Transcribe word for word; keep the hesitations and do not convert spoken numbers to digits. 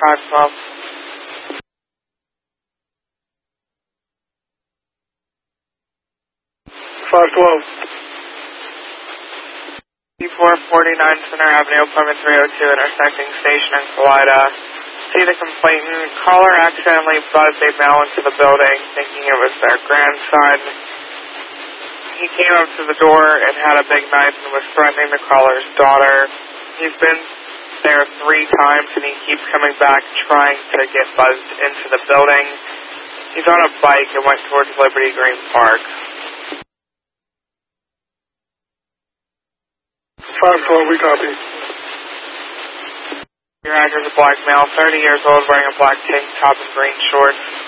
five twelve. five twelve. four forty-nine Center Avenue, appointment three oh two, intersecting Station and Salida. See the complainant. Caller accidentally buzzed a male into the building, thinking it was their grandson. He came up to the door and had a big knife and was threatening the caller's daughter. He's been there three times and he keeps coming back trying to get buzzed into the building. He's on a bike and went towards Liberty Green Park. five twelve, we copy. Your address is a black male, thirty years old, wearing a black tank top and green shorts.